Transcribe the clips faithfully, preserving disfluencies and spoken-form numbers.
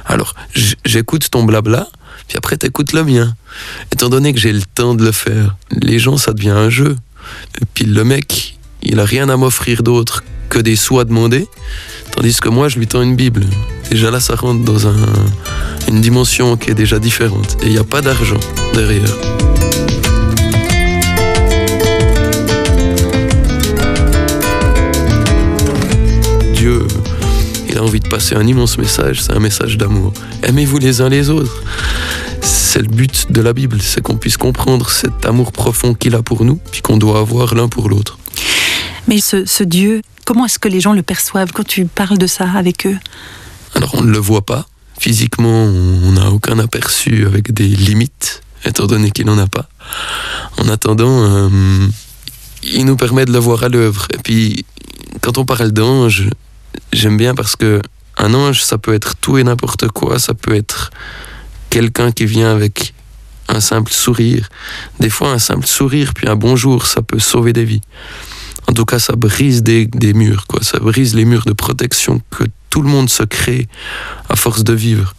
Alors, j'écoute ton blabla, puis après t'écoutes le mien. Étant donné que j'ai le temps de le faire, les gens, ça devient un jeu. Et puis le mec, il a rien à m'offrir d'autre que des sous à demander, tandis que moi, je lui tends une Bible. Déjà là, ça rentre dans un, une dimension qui est déjà différente. Et il n'y a pas d'argent derrière. Dieu, il a envie de passer un immense message, c'est un message d'amour. Aimez-vous les uns les autres. C'est le but de la Bible, c'est qu'on puisse comprendre cet amour profond qu'il a pour nous, puis qu'on doit avoir l'un pour l'autre. Mais ce, ce Dieu, comment est-ce que les gens le perçoivent quand tu parles de ça avec eux ? Alors on ne le voit pas. Physiquement, on n'a aucun aperçu avec des limites, étant donné qu'il n'en a pas. En attendant, euh, il nous permet de le voir à l'œuvre. Et puis, quand on parle d'ange, j'aime bien parce que un ange, ça peut être tout et n'importe quoi. Ça peut être quelqu'un qui vient avec un simple sourire. Des fois, un simple sourire, puis un bonjour, ça peut sauver des vies. En tout cas, ça brise des, des murs, quoi. Ça brise les murs de protection que tout le monde se crée à force de vivre.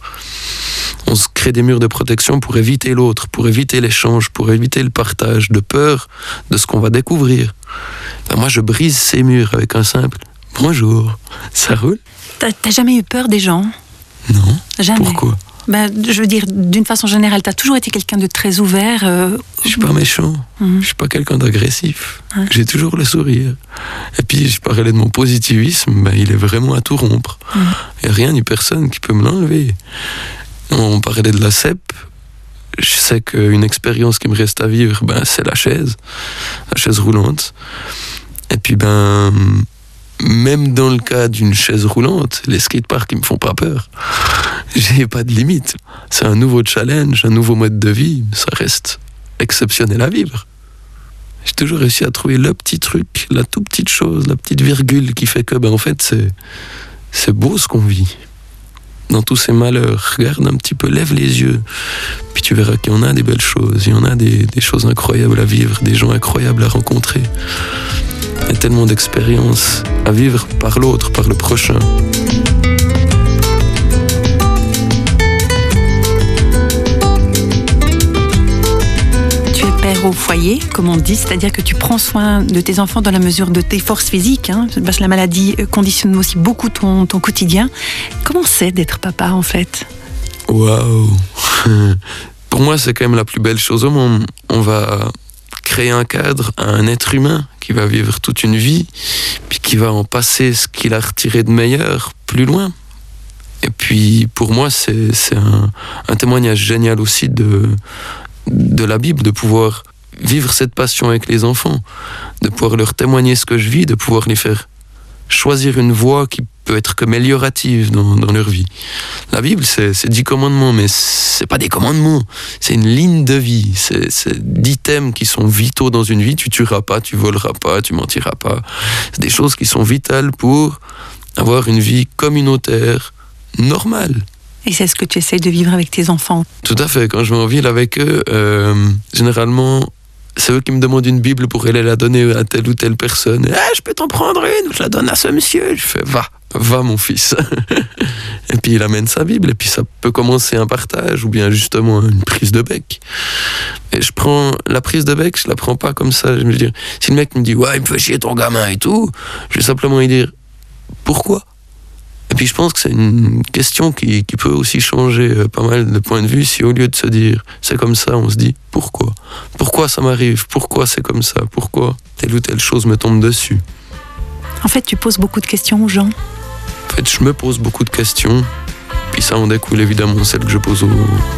On se crée des murs de protection pour éviter l'autre, pour éviter l'échange, pour éviter le partage, de peur de ce qu'on va découvrir. Ben moi, je brise ces murs avec un simple « bonjour ». Ça roule ? T'as, t'as jamais eu peur des gens ? Non. Jamais. Pourquoi ? Ben, je veux dire, d'une façon générale, t'as toujours été quelqu'un de très ouvert. Euh... Je suis pas méchant, mmh. je suis pas quelqu'un d'agressif. Ouais. J'ai toujours le sourire. Et puis, je parlais de mon positivisme, ben, il est vraiment à tout rompre. Il mmh. n'y a rien ni personne qui peut me l'enlever. On parlait de la C E P. Je sais qu'une expérience qui me reste à vivre, ben, c'est la chaise, la chaise roulante. Et puis, ben... même dans le cas d'une chaise roulante, les skateparks, ils me font pas peur. J'ai pas de limite. C'est un nouveau challenge, un nouveau mode de vie. Ça reste exceptionnel à vivre. J'ai toujours réussi à trouver le petit truc, la toute petite chose, la petite virgule qui fait que, ben en fait, c'est, c'est beau ce qu'on vit. Dans tous ces malheurs, regarde un petit peu, lève les yeux, puis tu verras qu'il y en a des belles choses, il y en a des, des choses incroyables à vivre, des gens incroyables à rencontrer. Il y a tellement d'expériences à vivre par l'autre, par le prochain. Tu es père au foyer, comme on dit, c'est-à-dire que tu prends soin de tes enfants dans la mesure de tes forces physiques, hein, parce que la maladie conditionne aussi beaucoup ton, ton quotidien. Comment c'est d'être papa, en fait ? Waouh ! Pour moi, c'est quand même la plus belle chose au monde. On va créer un cadre à un être humain qui va vivre toute une vie, puis qui va en passer ce qu'il a retiré de meilleur plus loin. Et puis, pour moi, c'est, c'est un, un témoignage génial aussi de, de la Bible, de pouvoir vivre cette passion avec les enfants, de pouvoir leur témoigner ce que je vis, de pouvoir les faire choisir une voie qui peut être qu'améliorative dans, dans leur vie. La Bible, c'est, c'est dix commandements, mais c'est pas des commandements, c'est une ligne de vie, c'est, c'est dix thèmes qui sont vitaux dans une vie. Tu tueras pas, tu voleras pas, tu mentiras pas. C'est des choses qui sont vitales pour avoir une vie communautaire, normale. Et c'est ce que tu essaies de vivre avec tes enfants. Tout à fait, quand je vais en ville avec eux, euh, généralement, c'est eux qui me demandent une Bible pour aller la donner à telle ou telle personne. « Ah, je peux t'en prendre une, je la donne à ce monsieur. » Je fais « Va, va mon fils. » Et puis il amène sa Bible, et puis ça peut commencer un partage, ou bien justement une prise de bec. Et je prends la prise de bec, je la prends pas comme ça. Je me dis, si le mec me dit « Ouais, il me fait chier ton gamin et tout », je vais simplement lui dire « Pourquoi ?» Et puis je pense que c'est une question qui, qui peut aussi changer pas mal de points de vue si au lieu de se dire c'est comme ça, on se dit pourquoi ? Pourquoi ça m'arrive ? Pourquoi c'est comme ça ? Pourquoi telle ou telle chose me tombe dessus ? En fait, tu poses beaucoup de questions aux gens. En fait, je me pose beaucoup de questions, puis ça en découle évidemment celles que je pose aux,